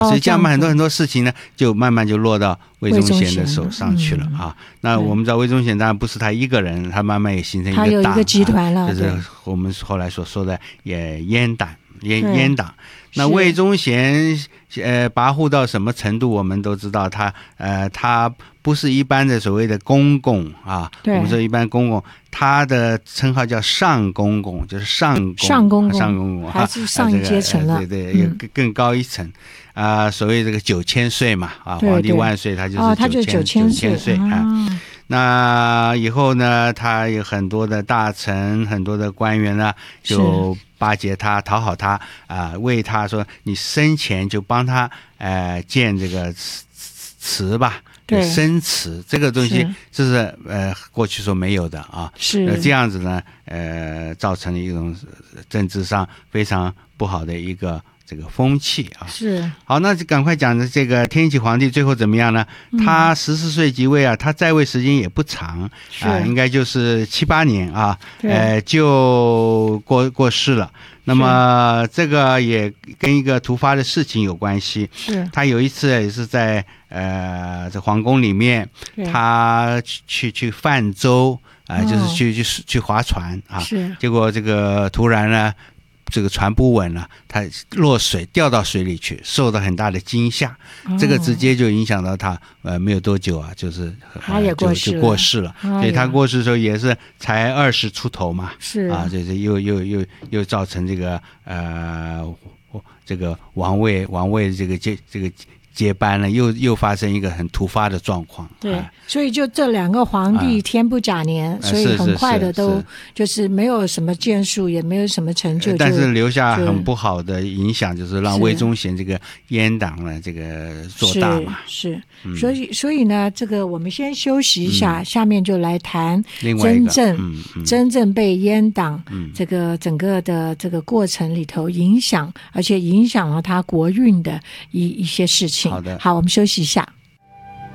所以这样很多很多事情呢，就慢慢就落到魏忠贤的手上去了啊。那我们知道魏忠贤当然不是他一个人，他慢慢也形成一个党， 他有一个集团了， 就是我们后来所说的阉党。阉党，那魏忠贤跋扈到什么程度，我们都知道他不是一般的所谓的公公啊，我们说一般公公，他的称号叫上公公，就是上公公还是上一阶层了， 对，更高一层啊，所谓这个9000岁嘛啊，皇帝万岁，他就是9000岁啊。那以后呢，他有很多的大臣、很多的官员呢，就巴结他、讨好他啊，为他说你生前就帮他建这个祠吧，生祠这个东西，这是过去说没有的啊， 是这样子呢，造成了一种政治上非常不好的一个这个风气啊。 是好，那就赶快讲的这个天启皇帝最后怎么样呢？他14岁即位啊，他在位时间也不长啊，应该就是7、8年啊，就过世了。那么这个也跟一个突发的事情有关系。 是他有一次也是在这皇宫里面，他去泛舟啊，就是去划船啊，结果这个突然呢，这个船不稳了，他落水掉到水里去，受到很大的惊吓，这个直接就影响到他没有多久啊，就是他也过世了， 所以他过世的时候也是才20出头嘛， 是啊，就是又造成这个这个王位这个接班了，又发生一个很突发的状况。 对，所以就这2个皇帝天不假年，所以很快的都就是没有什么建树，也没有什么成就， 但是留下很不好的影响，就是让魏忠贤这个阉党呢这个做大嘛。 是，所以呢，这个我们先休息一下，下面就来谈真正被阉党这个整个的这个过程里头影响，而且影响了他国运的一些事情。 好的， 好，我们休息一下。